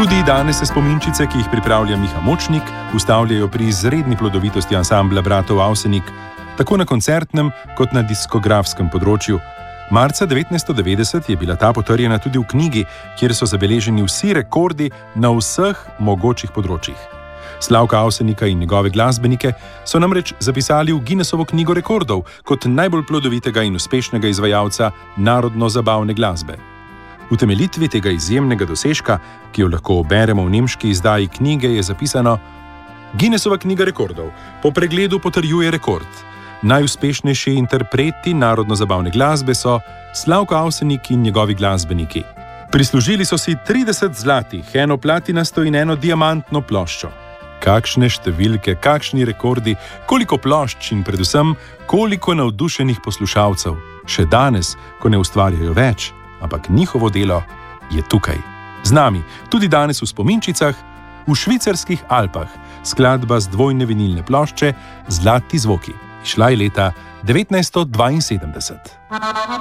Tudi danes se spominčice, ki jih pripravlja Miha Močnik, ustavljajo pri izredni plodovitosti ansambla bratov Avsenik, tako na koncertnem kot na diskografskem področju. Marca 1990 je bila ta potrjena tudi v knjigi, kjer so zabeleženi vsi rekordi na vseh mogočih področjih. Slavka Avsenika in njegove glasbenike so namreč zapisali v Guinnessovo knjigo rekordov kot najbolj plodovitega in uspešnega izvajalca narodno-zabavne glasbe. V utemeljitvi tega izjemnega dosežka, ki jo lahko beremo v nemški izdaji knjige, je zapisano: Guinnessova knjiga rekordov po pregledu potrjuje rekord. Najuspešnejši interpreti narodno-zabavne glasbe so Slavko Avsenik in njegovi glasbeniki. Prislužili so si 30 zlatih, eno platinasto in eno diamantno ploščo. Kakšne številke, kakšni rekordi, koliko plošč in predvsem koliko navdušenih poslušalcev. Še danes, ko ne ustvarjajo več, ampak njihovo delo je tukaj. Z nami, tudi danes v spominčicah, v švicarskih Alpah, skladba z dvojne vinilne plošče Zlati zvoki. Išla je leta 1972.